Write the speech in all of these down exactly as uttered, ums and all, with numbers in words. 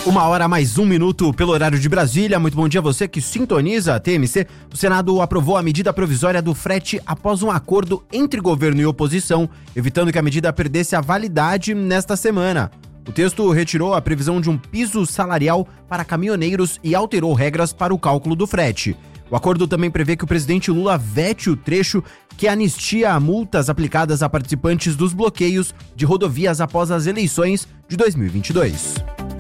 Uma hora mais um minuto pelo horário de Brasília. Muito bom dia a você que sintoniza a T M C. O Senado aprovou a medida provisória do frete após um acordo entre governo e oposição, evitando que a medida perdesse a validade nesta semana. O texto retirou a previsão de um piso salarial para caminhoneiros e alterou regras para o cálculo do frete. O acordo também prevê que o presidente Lula vete o trecho que anistia multas aplicadas a participantes dos bloqueios de rodovias após as eleições de dois mil e vinte e dois.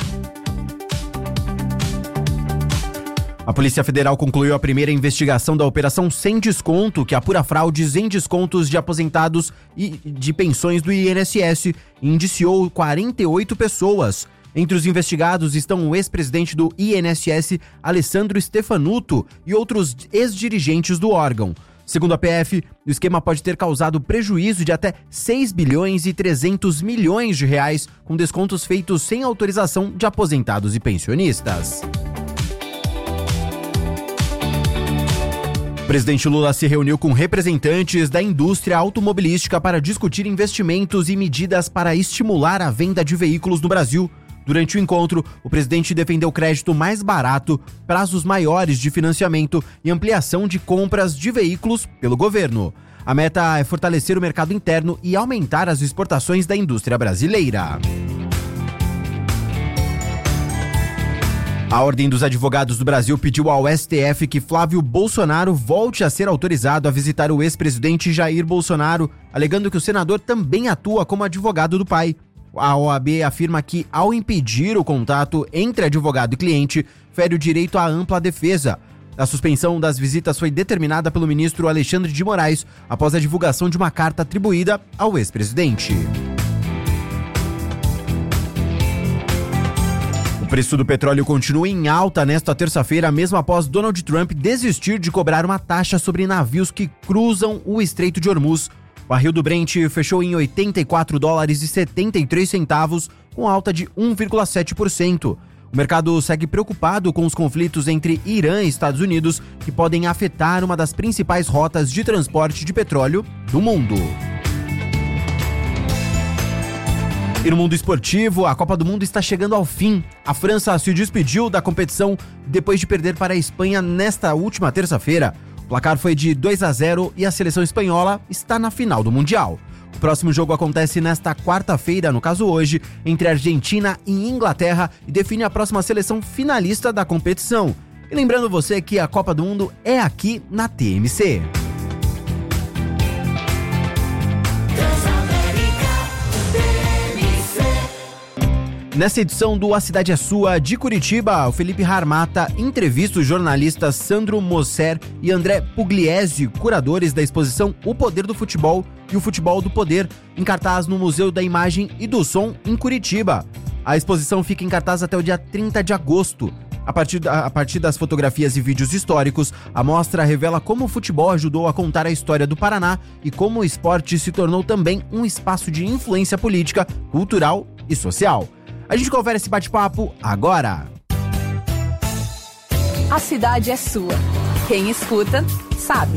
A Polícia Federal concluiu a primeira investigação da Operação Sem Desconto, que apura fraudes em descontos de aposentados e de pensões do I N S S, e indiciou quarenta e oito pessoas. Entre os investigados estão o ex-presidente do I N S S, Alessandro Stefanuto, e outros ex-dirigentes do órgão. Segundo a P F, o esquema pode ter causado prejuízo de até seis bilhões e trezentos milhões de reais, com descontos feitos sem autorização de aposentados e pensionistas. O presidente Lula se reuniu com representantes da indústria automobilística para discutir investimentos e medidas para estimular a venda de veículos no Brasil. Durante o encontro, o presidente defendeu crédito mais barato, prazos maiores de financiamento e ampliação de compras de veículos pelo governo. A meta é fortalecer o mercado interno e aumentar as exportações da indústria brasileira. A Ordem dos Advogados do Brasil pediu ao S T F que Flávio Bolsonaro volte a ser autorizado a visitar o ex-presidente Jair Bolsonaro, alegando que o senador também atua como advogado do pai. A O A B afirma que, ao impedir o contato entre advogado e cliente, fere o direito à ampla defesa. A suspensão das visitas foi determinada pelo ministro Alexandre de Moraes após a divulgação de uma carta atribuída ao ex-presidente. O preço do petróleo continua em alta nesta terça-feira, mesmo após Donald Trump desistir de cobrar uma taxa sobre navios que cruzam o Estreito de Hormuz. O barril do Brent fechou em oitenta e quatro dólares e setenta e três centavos, com alta de um vírgula sete por cento. O mercado segue preocupado com os conflitos entre Irã e Estados Unidos, que podem afetar uma das principais rotas de transporte de petróleo do mundo. E no mundo esportivo, a Copa do Mundo está chegando ao fim. A França se despediu da competição depois de perder para a Espanha nesta última terça-feira. O placar foi de dois a zero e a seleção espanhola está na final do Mundial. O próximo jogo acontece nesta quarta-feira, no caso hoje, entre Argentina e Inglaterra, e define a próxima seleção finalista da competição. E lembrando você que a Copa do Mundo é aqui na T M C. Nessa edição do A Cidade é Sua, de Curitiba, o Felipe Harmata entrevista os jornalistas Sandro Moser e André Pugliese, curadores da exposição O Poder do Futebol e o Futebol do Poder, em cartaz no Museu da Imagem e do Som, em Curitiba. A exposição fica em cartaz até o dia trinta de agosto. A partir, da, a partir das fotografias e vídeos históricos, a mostra revela como o futebol ajudou a contar a história do Paraná e como o esporte se tornou também um espaço de influência política, cultural e social. A gente confere esse bate-papo agora. A cidade é sua. Quem escuta, sabe.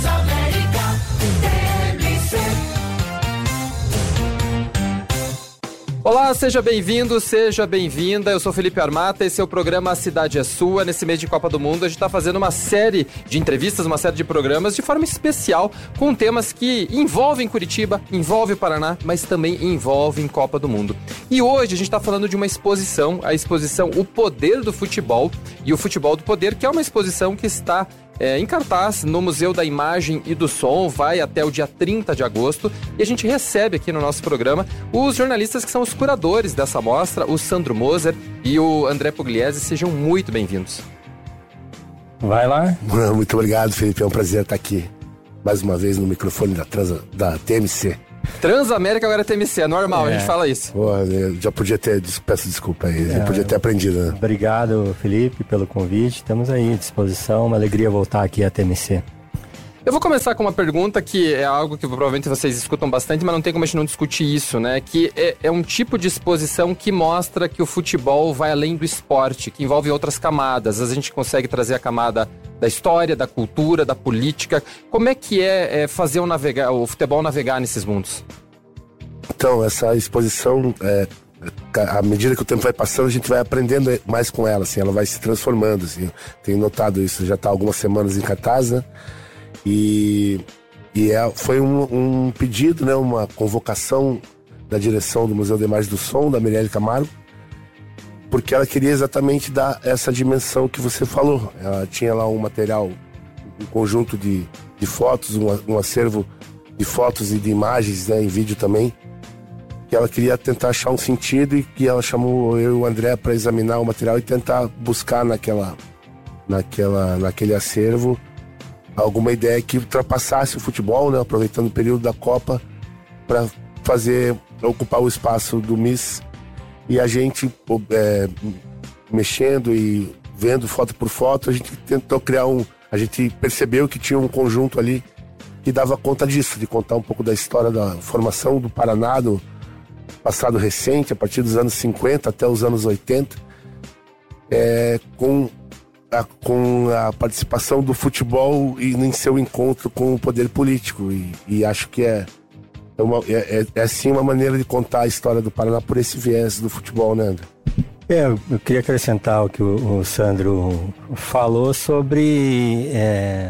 Olá, seja bem-vindo, seja bem-vinda. Eu sou Felipe Harmata, esse é o programa A Cidade é Sua. Nesse mês de Copa do Mundo, a gente está fazendo uma série de entrevistas, uma série de programas de forma especial, com temas que envolvem Curitiba, envolvem o Paraná, mas também envolvem Copa do Mundo. E hoje a gente está falando de uma exposição, a exposição O Poder do Futebol e o Futebol do Poder, que é uma exposição que está É, em cartaz no Museu da Imagem e do Som, vai até o dia trinta de agosto, e a gente recebe aqui no nosso programa os jornalistas que são os curadores dessa mostra, o Sandro Moser e o André Pugliese. Sejam muito bem-vindos. Vai lá. Muito obrigado, Felipe, é um prazer estar aqui mais uma vez no microfone da, trans, da T M C. Transamérica agora é T M C, é normal, é. a gente fala isso. Pô, eu já podia ter, peço desculpa aí, é. já podia ter aprendido, né? Obrigado, Felipe, pelo convite, estamos aí à disposição, uma alegria voltar aqui à T M C. Eu vou começar com uma pergunta que é algo que provavelmente vocês escutam bastante, mas não tem como a gente não discutir isso, né? Que é, é um tipo de exposição que mostra que o futebol vai além do esporte, que envolve outras camadas. Às vezes a gente consegue trazer a camada da história, da cultura, da política. Como é que é, é fazer o, navegar, o futebol navegar nesses mundos? Então, essa exposição é, à medida que o tempo vai passando, a gente vai aprendendo mais com ela, assim, ela vai se transformando, assim. Tenho notado isso, já está há algumas semanas em cartaz, né? E, e é, foi um, um pedido, né? Uma convocação da direção do Museu de Imagem do Som, da Mirelle Camargo, porque ela queria exatamente dar essa dimensão que você falou. Ela tinha lá um material, um conjunto de, de fotos, um, um acervo de fotos e de imagens, né, em vídeo também, que ela queria tentar achar um sentido, e que ela chamou eu e o André para examinar o material e tentar buscar naquela, naquela, naquele acervo alguma ideia que ultrapassasse o futebol, né, aproveitando o período da Copa para fazer, ocupar o espaço do Miss. E a gente, é, mexendo e vendo foto por foto, a gente tentou criar um... A gente percebeu que tinha um conjunto ali que dava conta disso, de contar um pouco da história da formação do Paraná, do passado recente, a partir dos anos cinquenta até os anos oitenta, é, com, a, com a participação do futebol e em seu encontro com o poder político. E, e acho que é, é, uma, é, é, sim uma maneira de contar a história do Paraná por esse viés do futebol, né, André? É, eu queria acrescentar o que o, o Sandro falou sobre é,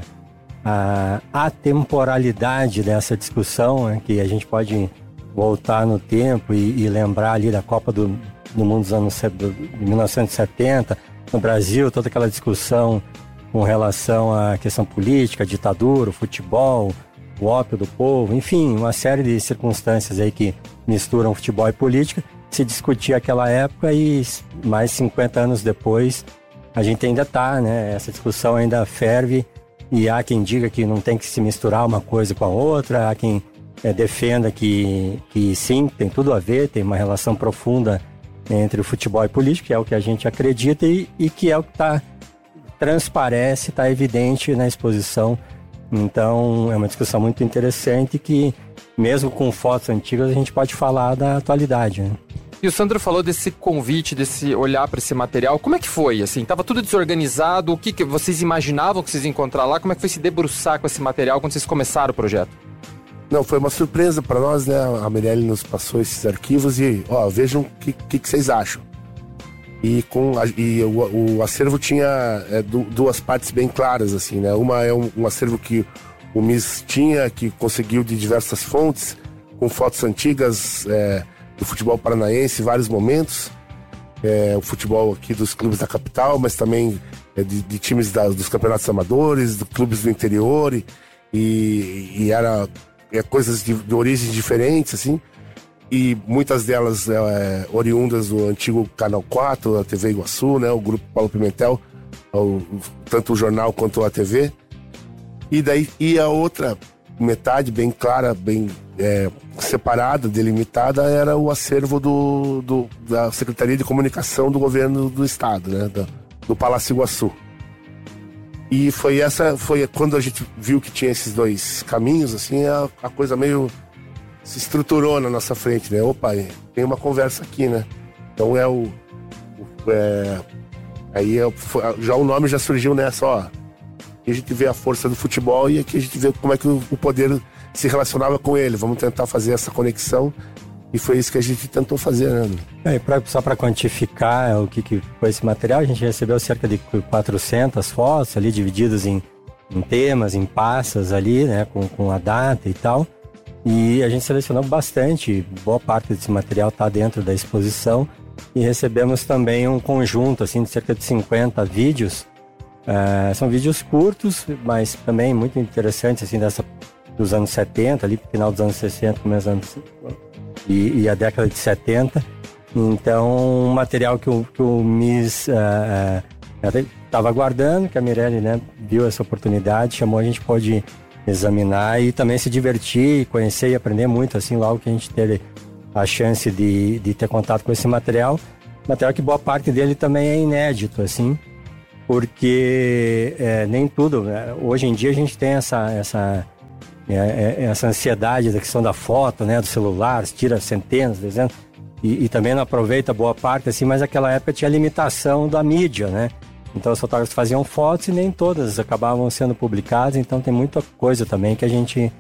a atemporalidade dessa discussão, né, que a gente pode voltar no tempo e, e lembrar ali da Copa do, do Mundo dos anos de mil novecentos e setenta, no Brasil, toda aquela discussão com relação à questão política, a ditadura, o futebol, o ópio do povo, enfim, uma série de circunstâncias aí que misturam futebol e política. Se discutia aquela época e mais cinquenta anos depois a gente ainda está, né? Essa discussão ainda ferve e há quem diga que não tem que se misturar uma coisa com a outra, há quem é, defenda que, que sim, tem tudo a ver, tem uma relação profunda entre o futebol e política, que é o que a gente acredita e, e que é o que tá, transparece, está evidente na exposição. Então é uma discussão muito interessante que, mesmo com fotos antigas, a gente pode falar da atualidade, né? E o Sandro falou desse convite, desse olhar para esse material. Como é que foi? Assim, tava tudo desorganizado? O que, que vocês imaginavam que vocês iam encontrar lá? Como é que foi se debruçar com esse material quando vocês começaram o projeto? Não, foi uma surpresa para nós, né? A Mirelle nos passou esses arquivos e, ó, vejam o que, que, que vocês acham. E, com a, e o, o acervo tinha é, du, duas partes bem claras, assim, né? Uma é um, um acervo que o Miss tinha, que conseguiu de diversas fontes, com fotos antigas é, do futebol paranaense, vários momentos. É, o futebol aqui dos clubes da capital, mas também é, de, de times da, dos campeonatos amadores, de clubes do interior. E, e, e era é, coisas de, de origens diferentes, assim. E muitas delas é, oriundas do antigo Canal quatro, a T V Iguaçu, né? O Grupo Paulo Pimentel, o, tanto o jornal quanto a T V. E daí e a outra metade, bem clara, bem é, separada, delimitada, era o acervo do, do, da Secretaria de Comunicação do Governo do Estado, né? Do, do Palácio Iguaçu. E foi essa, foi quando a gente viu que tinha esses dois caminhos, assim, a, a coisa meio se estruturou na nossa frente, né? Opa, tem uma conversa aqui, né? Então é o... o é, aí é, já o nome já surgiu nessa, ó. Aqui a gente vê a força do futebol e aqui a gente vê como é que o, o poder se relacionava com ele. Vamos tentar fazer essa conexão e foi isso que a gente tentou fazer, né? É, e pra, só para quantificar o que, que foi esse material, a gente recebeu cerca de quatrocentas fotos ali, divididas em, em temas, em pastas ali, né? Com, com a data e tal. E a gente selecionou bastante, boa parte desse material está dentro da exposição. E recebemos também um conjunto assim, de cerca de cinquenta vídeos. Uh, são vídeos curtos, mas também muito interessantes, assim, dessa, dos anos setenta, ali, final dos anos sessenta, começo dos anos e, e a década de setenta. Então, um material que o, que o Miss estava uh, uh, aguardando, que a Mirelle, né, viu essa oportunidade, chamou, a gente pôde examinar e também se divertir, conhecer e aprender muito, assim, logo que a gente teve a chance de, de ter contato com esse material. Material que boa parte dele também é inédito, assim, porque é, nem tudo, né? Hoje em dia a gente tem essa, essa, é, essa ansiedade da questão da foto, né, do celular, tira centenas, dezenas, e, e também não aproveita boa parte, assim, mas naquela época tinha limitação da mídia, né? Então os fotógrafos faziam fotos e nem todas acabavam sendo publicadas, então tem muita coisa também que a gente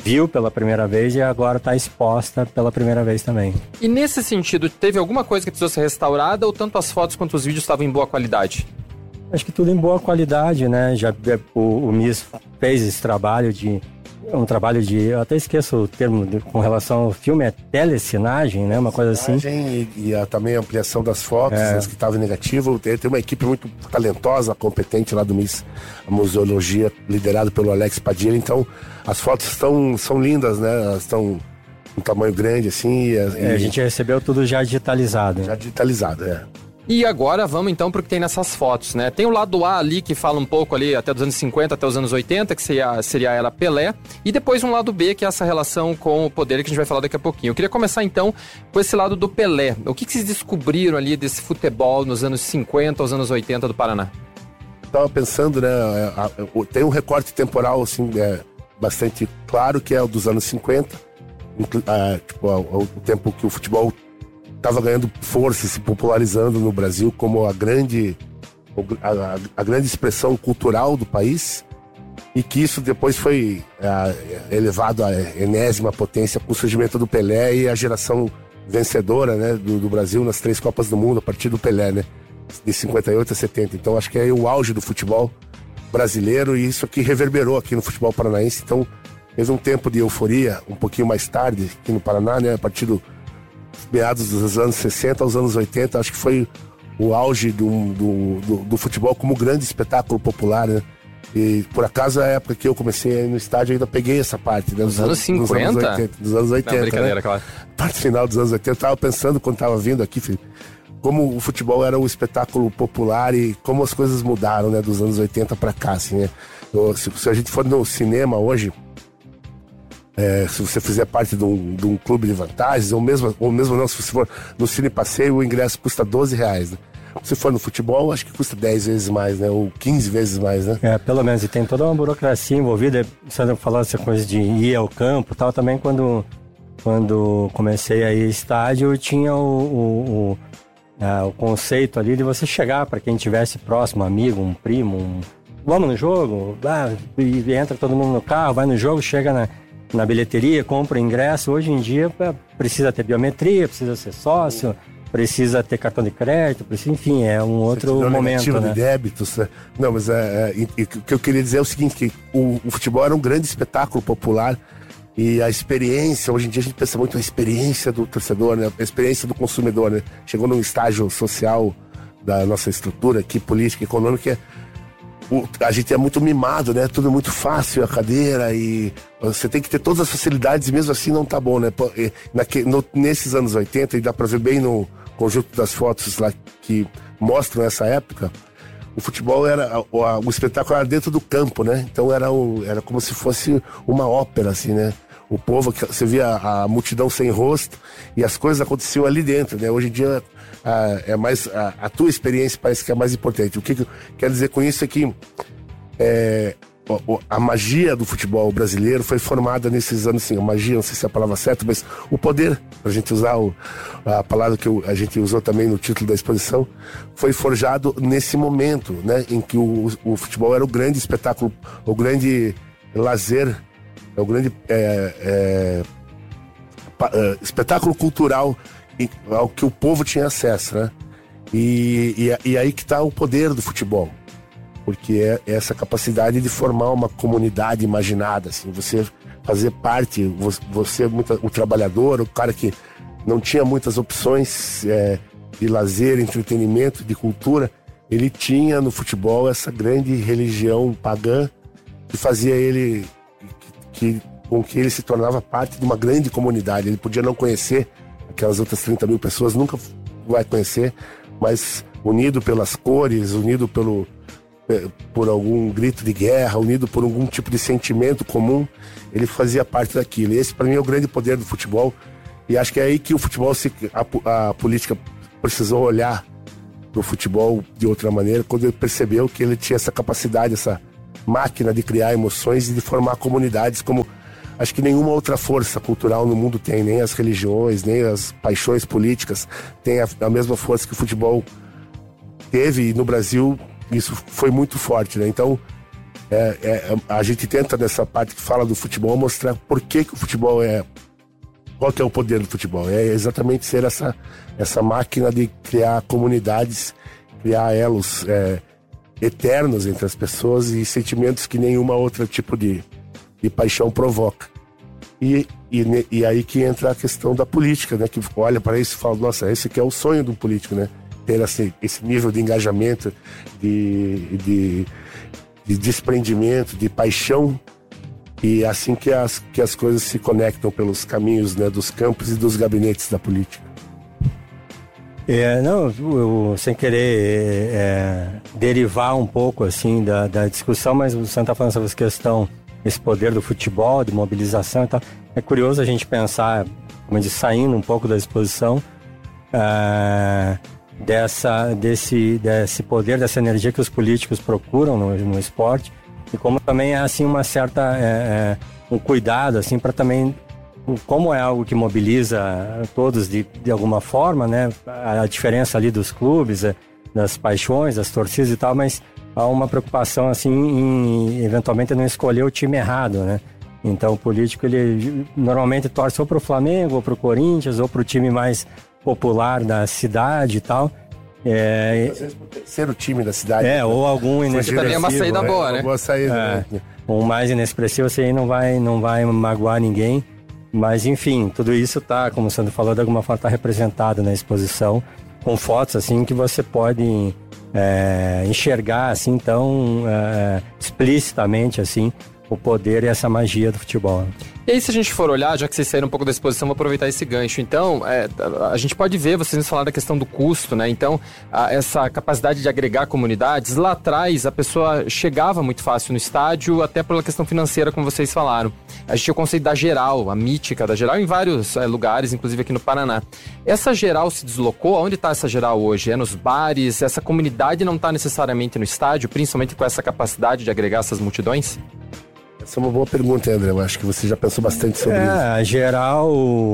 viu pela primeira vez e agora está exposta pela primeira vez também. E nesse sentido, teve alguma coisa que precisou ser restaurada ou tanto as fotos quanto os vídeos estavam em boa qualidade? Acho que tudo em boa qualidade, né? Já, o, o M I S fez esse trabalho de... Um trabalho de... Eu até esqueço o termo de, com relação ao filme, é telecinagem, né? Uma coisa assim. E, e a, também a ampliação das fotos, é. As que estavam negativas. Tem, tem uma equipe muito talentosa, competente lá do M I S, a museologia, liderada pelo Alex Padilha. Então, as fotos estão, são lindas, né? Elas estão um tamanho grande, assim. E, é, a gente recebeu tudo já digitalizado. Já digitalizado, é. E agora vamos então para o que tem nessas fotos, né? Tem o lado A ali que fala um pouco ali até dos anos cinquenta até os anos oitenta, que seria, seria a era Pelé. E depois um lado B, que é essa relação com o poder que a gente vai falar daqui a pouquinho. Eu queria começar então com esse lado do Pelé. O que, que vocês descobriram ali desse futebol nos anos cinquenta aos anos oitenta do Paraná? Estava pensando, né? Tem um recorte temporal assim, é, bastante claro, que é o dos anos cinquenta. É, tipo, o tempo que o futebol estava ganhando força e se popularizando no Brasil como a grande, a, a grande expressão cultural do país, e que isso depois foi é, elevado à enésima potência com o surgimento do Pelé e a geração vencedora, né, do, do Brasil nas três Copas do Mundo a partir do Pelé, né, de cinquenta e oito a setenta. Então acho que é o auge do futebol brasileiro, e isso aqui reverberou aqui no futebol paranaense. Então teve um tempo de euforia um pouquinho mais tarde aqui no Paraná, né, a partir do meados dos anos sessenta aos anos oitenta, acho que foi o auge do, do, do, do futebol como grande espetáculo popular, né? E por acaso, a época que eu comecei no estádio, eu ainda peguei essa parte, né? Dos anos cinquenta? Dos anos oitenta. Dos anos oitenta, não, brincadeira, né? Claro. Parte final dos anos oitenta, eu tava pensando quando tava vindo aqui, filho, como o futebol era um espetáculo popular e como as coisas mudaram, né? Dos anos oitenta pra cá, assim, né? Se, se a gente for no cinema hoje, É, se você fizer parte de um, de um clube de vantagens, ou mesmo, ou mesmo não, se você for no Cine Passeio, o ingresso custa doze reais, né? Se for no futebol, acho que custa dez vezes mais, né? Ou quinze vezes mais, né? É, pelo menos, e tem toda uma burocracia envolvida. O Sandro falou essa coisa de ir ao campo e tal. Também quando, quando comecei a ir ao estádio, tinha o, o, o, a, o conceito ali de você chegar para quem estivesse próximo, um amigo, um primo, um, vamos no jogo, ah, e entra todo mundo no carro, vai no jogo, chega na na bilheteria, compra o ingresso. Hoje em dia precisa ter biometria, precisa ser sócio, precisa ter cartão de crédito, precisa, enfim, é um outro momento, né? De débitos, né? Não, mas é, é, e, o que eu queria dizer é o seguinte, que o, o futebol era um grande espetáculo popular, e a experiência, hoje em dia a gente pensa muito na experiência do torcedor, né? A experiência do consumidor, né? Chegou num estágio social da nossa estrutura aqui, política, econômica, O, a gente é muito mimado, né? Tudo muito fácil, a cadeira, e você tem que ter todas as facilidades, e mesmo assim não tá bom, né? Naque, no, nesses anos oitenta, e dá pra ver bem no conjunto das fotos lá que mostram essa época, o futebol era, o, a, o espetáculo era dentro do campo, né? Então era, o, era como se fosse uma ópera, assim, né? O povo, você via a, a multidão sem rosto, e as coisas aconteciam ali dentro, né? Hoje em dia, a, é mais, a, a tua experiência parece que é mais importante. O que, que eu quero dizer com isso é que é, a, a magia do futebol brasileiro foi formada nesses anos, assim, a magia, não sei se é a palavra certa, mas o poder, pra gente usar o, a palavra que eu, a gente usou também no título da exposição, foi forjado nesse momento, né? Em que o, o futebol era o grande espetáculo, o grande lazer, é o grande é, é, é, espetáculo cultural ao que o povo tinha acesso, né? E, e, e aí que está o poder do futebol, porque é essa capacidade de formar uma comunidade imaginada, assim, você fazer parte, você o trabalhador, o cara que não tinha muitas opções é, de lazer, entretenimento, de cultura, ele tinha no futebol essa grande religião pagã que fazia ele que, com que ele se tornava parte de uma grande comunidade. Ele podia não conhecer aquelas outras trinta mil pessoas, nunca vai conhecer, mas unido pelas cores, unido pelo, por algum grito de guerra, unido por algum tipo de sentimento comum, ele fazia parte daquilo. E esse, para mim, é o grande poder do futebol, e acho que é aí que o futebol, se, a, a política precisou olhar para o futebol de outra maneira, quando ele percebeu que ele tinha essa capacidade, essa máquina de criar emoções e de formar comunidades como acho que nenhuma outra força cultural no mundo tem, nem as religiões, nem as paixões políticas têm a, a mesma força que o futebol teve, e no Brasil isso foi muito forte, né? Então É, é, a gente tenta, nessa parte que fala do futebol, mostrar por que, que o futebol é... Qual que é o poder do futebol? É exatamente ser essa, essa máquina de criar comunidades, criar elos é, eternos entre as pessoas e sentimentos que nenhuma outra tipo de, de paixão provoca. E, e, e aí que entra a questão da política, né? Que olha para isso e fala, nossa, esse aqui é o sonho do político, né? Ter esse, esse nível de engajamento, de, de, de desprendimento, de paixão. E é assim que as, que as coisas se conectam pelos caminhos, né, dos campos e dos gabinetes da política. É, não, eu, sem querer é, derivar um pouco assim da, da discussão, mas o Sandro está falando sobre essa questão, esse poder do futebol, de mobilização e tal. É curioso a gente pensar, como eu disse, saindo um pouco da exposição, é, dessa, desse, desse poder, dessa energia que os políticos procuram no, no esporte. E como também é assim uma certa é, é, um cuidado assim para também, como é algo que mobiliza todos de, de alguma forma, né, a diferença ali dos clubes, das paixões, das torcidas e tal, mas há uma preocupação assim em eventualmente não escolher o time errado, né? Então o político ele normalmente torce ou para o Flamengo ou para o Corinthians ou para o time mais popular da cidade e tal. É, às vezes ser o time da cidade. É, ou algum inexpressivo. Também é uma saída né? boa, né? Uma boa saída, é, né? Um mais inexpressivo, você aí não vai, não vai magoar ninguém. Mas, enfim, tudo isso tá, como o Sandro falou, de alguma forma tá representado na exposição, com fotos, assim, que você pode é, enxergar, assim, tão é, explicitamente, assim, o poder e essa magia do futebol. E aí, se a gente for olhar, já que vocês saíram um pouco da exposição, vou aproveitar esse gancho. Então, é, a gente pode ver, vocês nos falaram da questão do custo, né? Então, a, essa capacidade de agregar comunidades, lá atrás a pessoa chegava muito fácil no estádio, até pela questão financeira, como vocês falaram. A gente tinha o conceito da geral, a mítica da geral, em vários é, lugares, inclusive aqui no Paraná. Essa geral se deslocou? Onde está essa geral hoje? É nos bares? Essa comunidade não está necessariamente no estádio, principalmente com essa capacidade de agregar essas multidões? Essa é uma boa pergunta, André. Eu acho que você já pensou bastante sobre é, isso. A geral,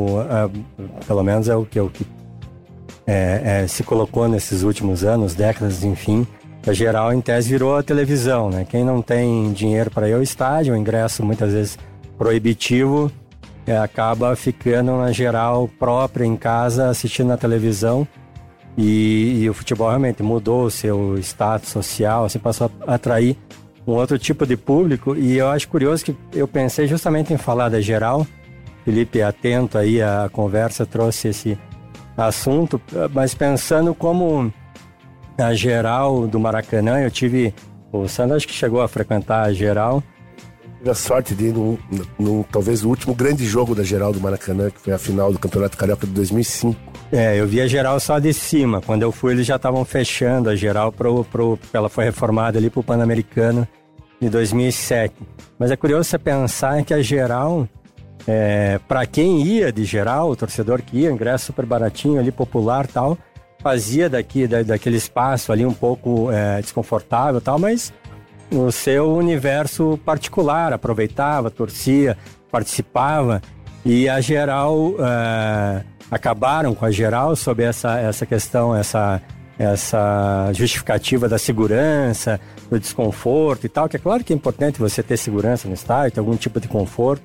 é, pelo menos é o que, é o que é, é, se colocou nesses últimos anos, décadas, enfim. A geral, em tese, virou a televisão, né? Quem não tem dinheiro para ir ao estádio, o ingresso muitas vezes proibitivo, é, acaba ficando na geral própria em casa, assistindo na televisão. E, e o futebol realmente mudou o seu status social, assim, passou a atrair um outro tipo de público. E eu acho curioso que eu pensei justamente em falar da geral. Felipe, atento aí à conversa, trouxe esse assunto, mas pensando como a geral do Maracanã, eu tive, o Sandro acho que chegou a frequentar a geral. Tive a sorte de ir no, no, talvez o último grande jogo da geral do Maracanã, que foi a final do Campeonato Carioca de dois mil e cinco. É, eu vi a geral só de cima. Quando eu fui, eles já estavam fechando a geral, pro, pro, ela foi reformada ali pro Pan-Americano de dois mil e sete. Mas é curioso você pensar que a geral, é, para quem ia de geral, o torcedor que ia, ingresso super baratinho ali, popular e tal, fazia daqui, da, daquele espaço ali um pouco é, desconfortável e tal, mas no seu universo particular, aproveitava, torcia, participava. E a geral, é, acabaram com a geral sob essa, essa questão, essa, essa justificativa da segurança, do desconforto e tal, que é claro que é importante você ter segurança no estádio, ter algum tipo de conforto,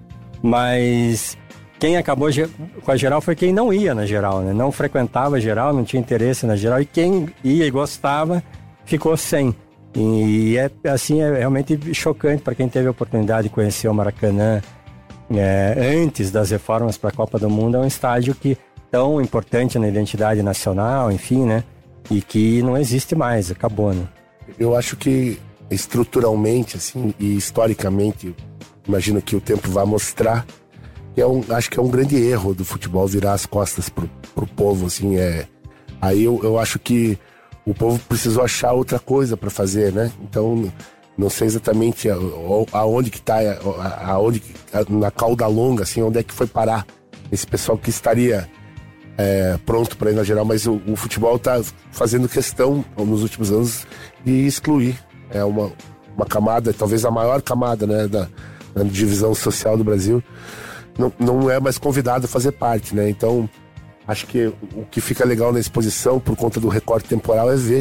mas quem acabou com a geral foi quem não ia na geral, né? Não frequentava a geral, não tinha interesse na geral, e quem ia e gostava ficou sem. E é assim, é realmente chocante para quem teve a oportunidade de conhecer o Maracanã é, antes das reformas para a Copa do Mundo. É um estádio que tão importante na identidade nacional, enfim, né? E que não existe mais, acabou, né? Eu acho que estruturalmente, assim, e historicamente, imagino que o tempo vai mostrar, que é um, acho que é um grande erro do futebol virar as costas pro, pro povo, assim, é... Aí eu, eu acho que o povo precisou achar outra coisa para fazer, né? Então, não sei exatamente aonde que tá, aonde, na cauda longa, assim, onde é que foi parar esse pessoal que estaria é, pronto para ir na geral, mas o, o futebol tá fazendo questão, nos últimos anos, de excluir. É uma, uma camada, talvez a maior camada, né, da, da divisão social do Brasil, não, não é mais convidado a fazer parte, né? Então, acho que o que fica legal na exposição, por conta do recorte temporal, é ver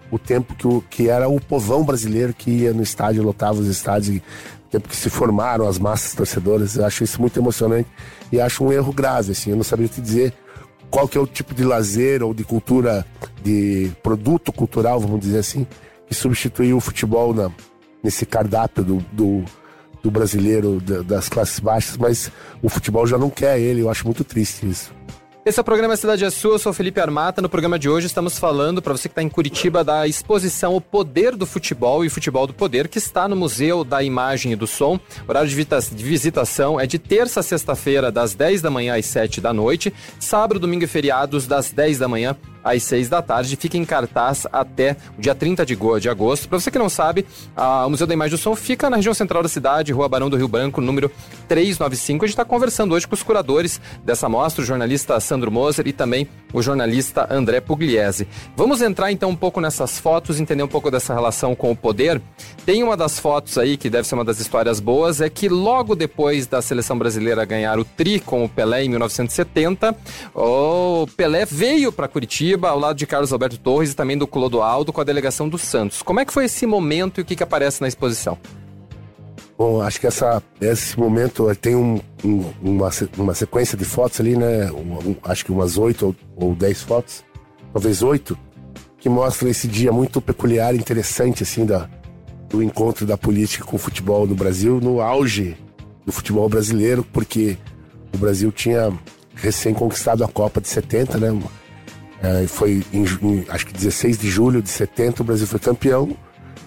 o tempo que, o, que era o povão brasileiro que ia no estádio, lotava os estádios, e o tempo que se formaram as massas torcedoras. Eu acho isso muito emocionante e acho um erro grave, assim. Eu não sabia te dizer qual que é o tipo de lazer ou de cultura, de produto cultural, vamos dizer assim, que substituiu o futebol na, nesse cardápio do, do, do brasileiro, da, das classes baixas, mas o futebol já não quer ele. Eu acho muito triste isso. Esse é o programa Cidade é Sua, eu sou o Felipe Armata. No programa de hoje estamos falando, para você que está em Curitiba, da exposição O Poder do Futebol e o Futebol do Poder, que está no Museu da Imagem e do Som. O horário de, vita- de visitação é de terça a sexta-feira, das dez da manhã às sete da noite, sábado, domingo e feriados, das dez da manhã às seis da tarde. Fica em cartaz até o dia trinta de agosto. Para você que não sabe, a, o Museu da Imagem e do Som fica na região central da cidade, Rua Barão do Rio Branco, número trezentos e noventa e cinco. A gente está conversando hoje com os curadores dessa mostra, o jornalista Sandro Moser e também o jornalista André Pugliese. Vamos entrar então um pouco nessas fotos, entender um pouco dessa relação com o poder. Tem uma das fotos aí, que deve ser uma das histórias boas, é que logo depois da seleção brasileira ganhar o tri com o Pelé em mil novecentos e setenta, o Pelé veio para Curitiba, ao lado de Carlos Alberto Torres e também do Clodoaldo, com a delegação do Santos. Como é que foi esse momento e o que, que aparece na exposição? Bom, acho que essa, esse momento tem um, um, uma, uma sequência de fotos ali, né? Um, um, acho que umas oito ou, ou dez fotos, talvez oito, que mostram esse dia muito peculiar e interessante, assim, da, do encontro da política com o futebol no Brasil, no auge do futebol brasileiro, porque o Brasil tinha recém conquistado a Copa de setenta, né? É, foi em, em, acho que dezesseis de julho de setenta, o Brasil foi campeão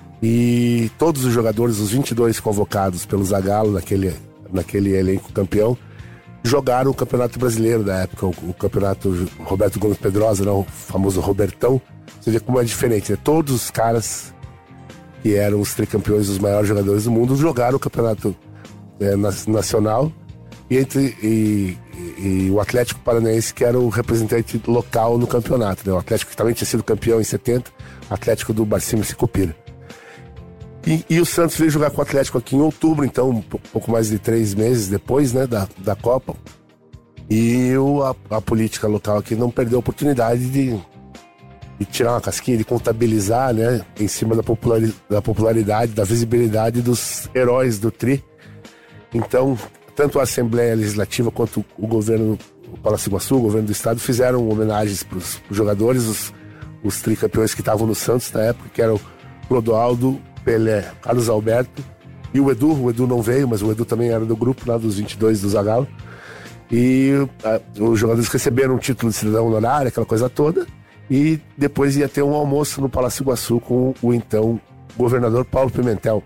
e todos os jogadores, os vinte e dois convocados pelo Zagallo naquele, naquele elenco campeão, jogaram o Campeonato Brasileiro da época, o, o Campeonato Roberto Gomes Pedrosa, não, o famoso Robertão. Você vê como é diferente, né? Todos os caras que eram os tricampeões, os maiores jogadores do mundo, jogaram o Campeonato é, Nacional e, entre, e, e, e o Atlético Paranaense, que era o representante local no campeonato, né? O Atlético que também tinha sido campeão em setenta, Atlético do Barcimo Sicupira. E, e o Santos veio jogar com o Atlético aqui em outubro, então um pouco mais de três meses depois, né, da, da Copa. E o, a, a política local aqui não perdeu a oportunidade de, de tirar uma casquinha, de contabilizar, né, em cima da, populari, da popularidade, da visibilidade dos heróis do Tri. Então, tanto a Assembleia Legislativa quanto o governo, o Palácio Iguaçu, o governo do estado, fizeram homenagens para os jogadores, os, os tricampeões que estavam no Santos na época, que eram o Clodoaldo, Pelé, Carlos Alberto e o Edu. O Edu não veio, mas o Edu também era do grupo lá dos vinte e dois do Zagallo. E a, os jogadores receberam um título de cidadão honorário, aquela coisa toda, e depois ia ter um almoço no Palácio Iguaçu com o então governador Paulo Pimentel.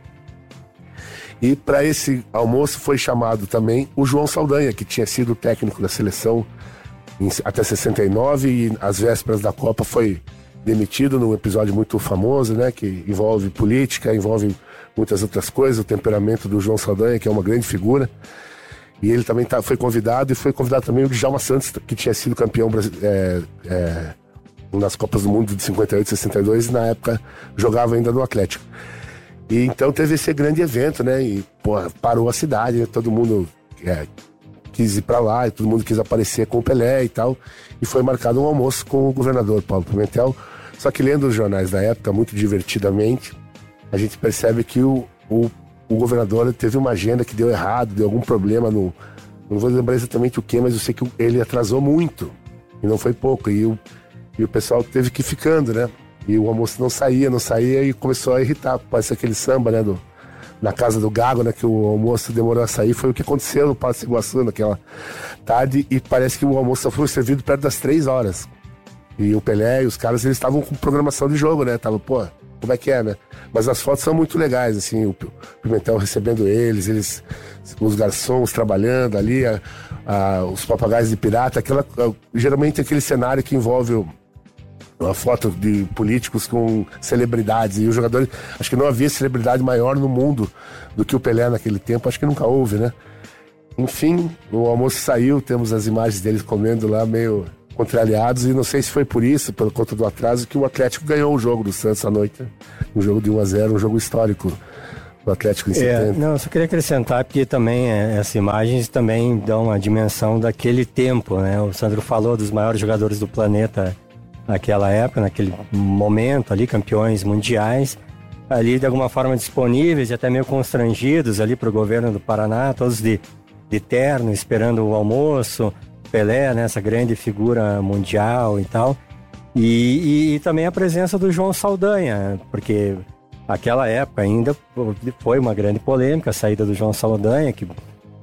E para esse almoço foi chamado também o João Saldanha, que tinha sido técnico da seleção em, até sessenta e nove, e às vésperas da Copa foi demitido num episódio muito famoso, né, que envolve política, envolve muitas outras coisas, o temperamento do João Saldanha, que é uma grande figura. E ele também tá, foi convidado, e foi convidado também o Djalma Santos, que tinha sido campeão é, é, nas Copas do Mundo de cinquenta e oito e sessenta e dois, e na época jogava ainda no Atlético. E então teve esse grande evento, né? E pô, parou a cidade, né? Todo mundo é, quis ir pra lá, e todo mundo quis aparecer com o Pelé e tal. E foi marcado um almoço com o governador Paulo Pimentel. Só que lendo os jornais da época, muito divertidamente, a gente percebe que o, o, o governador teve uma agenda que deu errado, deu algum problema no... Não vou lembrar exatamente o que, mas eu sei que ele atrasou muito. E não foi pouco. E o, e o pessoal teve que ir ficando, né? E o almoço não saía, não saía, e começou a irritar. Parece aquele samba, né, do, na casa do Gago, né, que o almoço demorou a sair. Foi o que aconteceu no Palácio Iguaçu naquela tarde, e parece que o almoço só foi servido perto das três horas. E o Pelé e os caras, eles estavam com programação de jogo, né, estavam, pô, como é que é, né? Mas as fotos são muito legais, assim, o Pimentel recebendo eles, eles, os garçons trabalhando ali, a, a, os papagaios de pirata, aquela, a, geralmente aquele cenário que envolve o uma foto de políticos com celebridades, e os jogadores, acho que não havia celebridade maior no mundo do que o Pelé naquele tempo, acho que nunca houve, né? Enfim, o almoço saiu, temos as imagens deles comendo lá meio contrariados, e não sei se foi por isso, pelo conta do atraso, que o Atlético ganhou o jogo do Santos à noite, né? Um jogo de um a zero, um jogo histórico do Atlético em setenta. É, não, eu só queria acrescentar, porque também é, essas imagens também dão uma dimensão daquele tempo, né? O Sandro falou dos maiores jogadores do planeta naquela época, naquele momento ali, campeões mundiais, ali de alguma forma disponíveis e até meio constrangidos ali para o governo do Paraná, todos de, de terno, esperando o almoço, Pelé, né, essa grande figura mundial e tal, e, e, e também a presença do João Saldanha, porque aquela época ainda foi uma grande polêmica a saída do João Saldanha, que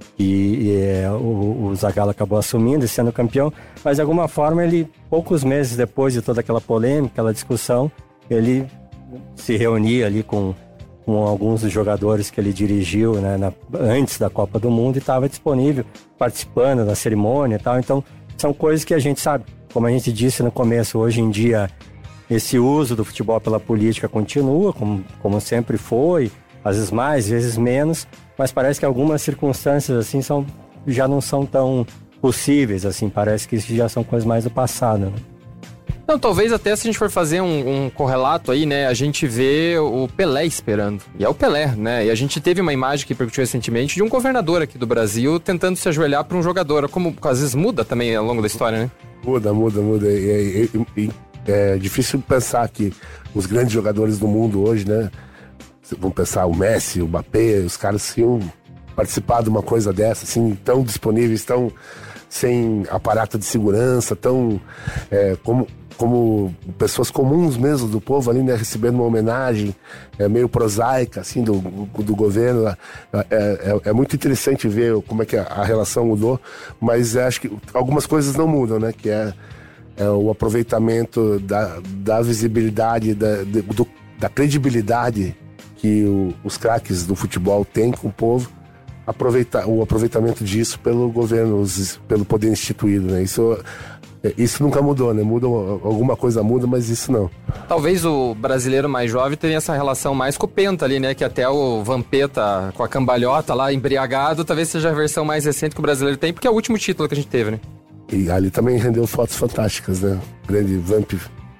e, e é, o, o Zagallo acabou assumindo e sendo campeão, mas de alguma forma ele, poucos meses depois de toda aquela polêmica, aquela discussão, ele se reunia ali com, com alguns dos jogadores que ele dirigiu, né, na, antes da Copa do Mundo, e estava disponível, participando da cerimônia e tal. Então são coisas que a gente sabe, como a gente disse no começo, hoje em dia esse uso do futebol pela política continua, como, como sempre foi, às vezes mais, às vezes menos, mas parece que algumas circunstâncias assim são, já não são tão possíveis, assim, parece que isso já são coisas mais do passado, né? Não, talvez até se a gente for fazer um, um correlato aí, né, a gente vê o Pelé esperando, e é o Pelé, né, e a gente teve uma imagem que repercutiu recentemente de um governador aqui do Brasil tentando se ajoelhar para um jogador, como às vezes muda também ao longo da história, né? Muda, muda, muda, e, e, e, é difícil pensar que os grandes jogadores do mundo hoje, né, vamos pensar o Messi, o Mbappé, os caras que iam participar de uma coisa dessa, assim, tão disponíveis, tão sem aparato de segurança, tão é, como, como pessoas comuns mesmo do povo ali, né, recebendo uma homenagem é, meio prosaica, assim, do, do governo. É, é, é muito interessante ver como é que a, a relação mudou, mas acho que algumas coisas não mudam, né, que é, é o aproveitamento da, da visibilidade, da, do, da credibilidade que o, os craques do futebol têm com o povo, aproveitar, o aproveitamento disso pelo governo, os, pelo poder instituído, né? Isso, isso nunca mudou, né? Muda, alguma coisa muda, mas isso não. Talvez o brasileiro mais jovem tenha essa relação mais com o Penta ali, né? Que até o Vampeta com a cambalhota lá, embriagado, talvez seja a versão mais recente que o brasileiro tem, porque é o último título que a gente teve, né? E ali também rendeu fotos fantásticas, né? Grande Vamp.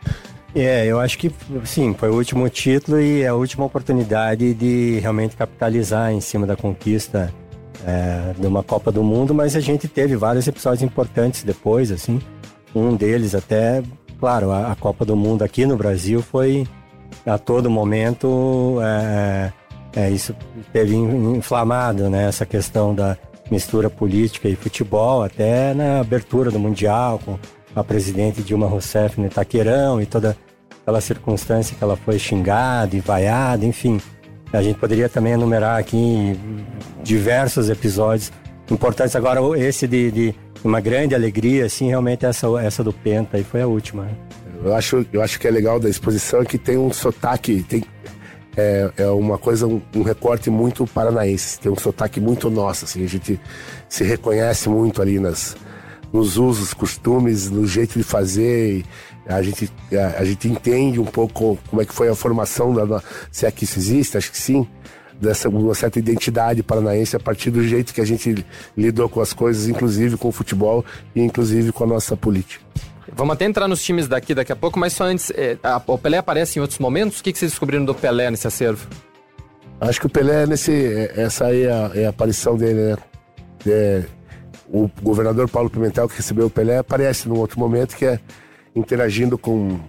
É, eu acho que sim, foi o último título e a última oportunidade de realmente capitalizar em cima da conquista é, de uma Copa do Mundo, mas a gente teve vários episódios importantes depois, assim, um deles até, claro, a, a Copa do Mundo aqui no Brasil foi a todo momento, é, é, isso teve inflamado, né, essa questão da mistura política e futebol, até na abertura do Mundial, com a presidente Dilma Rousseff no Itaquerão e toda aquela circunstância que ela foi xingada e vaiada, enfim. A gente poderia também enumerar aqui diversos episódios importantes. Agora, esse de, de uma grande alegria, assim, realmente essa, essa do Penta aí foi a última. Né? Eu acho, eu acho que é legal da exposição é que tem um sotaque, tem, é, é uma coisa, um, um recorte muito paranaense, tem um sotaque muito nosso, assim, a gente se reconhece muito ali nas... nos usos, costumes, no jeito de fazer, a gente, a, a gente entende um pouco como é que foi a formação, da, se é que isso existe, acho que sim, dessa uma certa identidade paranaense a partir do jeito que a gente lidou com as coisas, inclusive com o futebol e inclusive com a nossa política. Vamos até entrar nos times daqui daqui a pouco, mas só antes, é, a, o Pelé aparece em outros momentos? O que, que vocês descobriram do Pelé nesse acervo? Acho que o Pelé, nesse, essa aí é a, é a aparição dele, né? É, o governador Paulo Pimentel, que recebeu o Pelé, aparece num outro momento, que é interagindo com,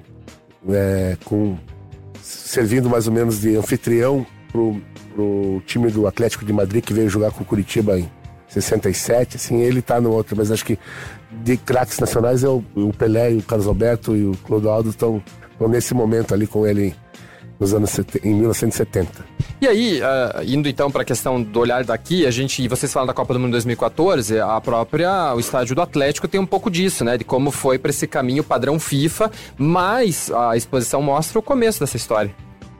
é, com servindo mais ou menos de anfitrião pro, pro time do Atlético de Madrid, que veio jogar com o Curitiba em sessenta e sete, assim, ele tá no outro, mas acho que de craques nacionais é o, o Pelé e o Carlos Alberto e o Clodoaldo estão nesse momento ali com ele nos anos em mil novecentos e setenta. E aí, uh, indo então para a questão do olhar daqui, a gente, vocês falam da Copa do Mundo dois mil e quatorze, a própria, o estádio do Atlético tem um pouco disso, né, de como foi para esse caminho padrão FIFA, mas a exposição mostra o começo dessa história.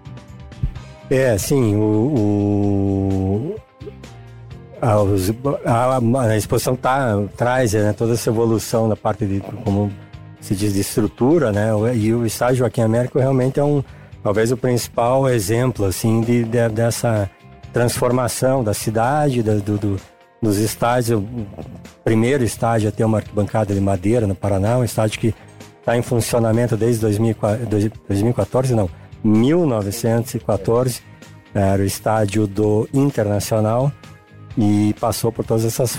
É, sim, o, o a, a, a exposição tá, traz, né, toda essa evolução da parte de, como se diz, de estrutura, né, e o estádio Joaquim Américo realmente é um talvez o principal exemplo, assim, de, de, dessa transformação da cidade, da, do, do, dos estádios. O primeiro estádio a ter uma arquibancada de madeira no Paraná, um estádio que está em funcionamento desde dois mil e quatorze, não, mil novecentos e quatorze, era o estádio do Internacional, e passou por todas essas